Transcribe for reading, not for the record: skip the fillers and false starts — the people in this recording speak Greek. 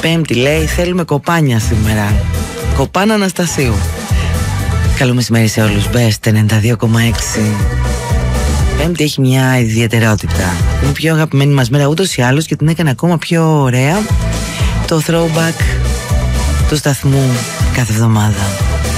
Πέμπτη λέει θέλουμε κοπάνια σήμερα. Κοπάνα Αναστασίου. Καλό μεσημέρι σε όλους. Best 92,6. Πέμπτη έχει μια ιδιαιτερότητα. Είναι η πιο αγαπημένη μας μέρα ούτως ή άλλως και την έκανε ακόμα πιο ωραία το throwback του σταθμού κάθε εβδομάδα.